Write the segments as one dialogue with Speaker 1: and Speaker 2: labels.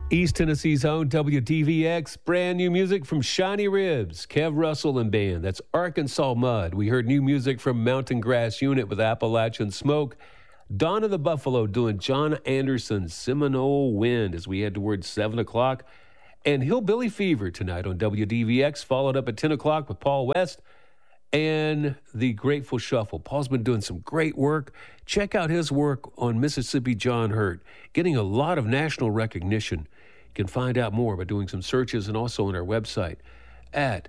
Speaker 1: East Tennessee's own WDVX, brand new music from Shiny Ribs, Kev Russell and band. That's Arkansas Mud. We heard new music from Mountain Grass Unit with Appalachian Smoke. Dawn of the Buffalo doing John Anderson's Seminole Wind as we head towards 7 o'clock. And Hillbilly Fever tonight on WDVX, followed up at 10 o'clock with Paul West and the Grateful Shuffle. Paul's been doing some great work. Check out his work on Mississippi John Hurt, getting a lot of national recognition. You can find out more by doing some searches and also on our website at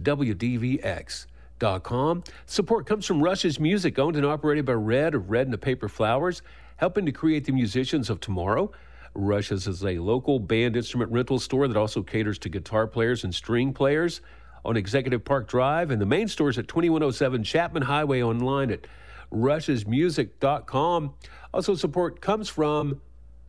Speaker 1: WDVX.com. Support comes from Rush's Music, owned and operated by Red of Red and the Paper Flowers, helping to create the musicians of tomorrow. Rush's is a local band instrument rental store that also caters to guitar players and string players on Executive Park Drive, and the main store is at 2107 Chapman Highway, online at rushesmusic.com. Also, support comes from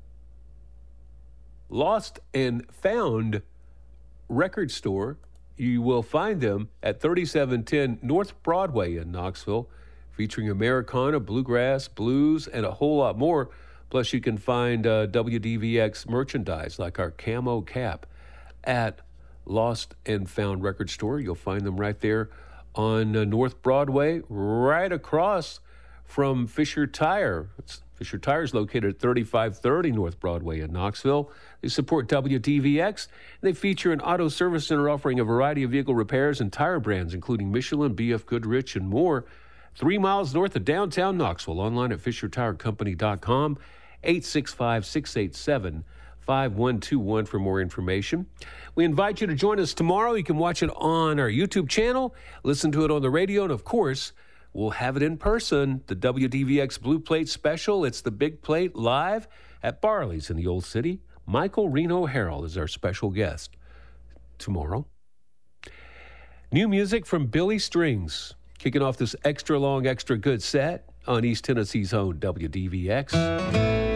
Speaker 1: Lost and Found Record Store. You will find them at 3710 North Broadway in Knoxville, featuring Americana, bluegrass, blues, and a whole lot more. Plus, you can find WDVX merchandise like our camo cap at Lost and Found Record Store. You'll find them right there on North Broadway, right across from Fisher Tire. Fisher Tire is located at 3530 North Broadway in Knoxville. They support WDVX. They feature an auto service center offering a variety of vehicle repairs and tire brands, including Michelin, BF Goodrich, and more. 3 miles north of downtown Knoxville. Online at FisherTireCompany.com. 865-687-5121 for more information. We invite you to join us tomorrow. You can watch it on our YouTube channel, listen to it on the radio, and of course, we'll have it in person, the WDVX Blue Plate Special. It's the Big Plate live at Barley's in the Old City. Michael Reno Harrell is our special guest tomorrow. New music from Billy Strings, kicking off this extra long, extra good set on East Tennessee's own WDVX.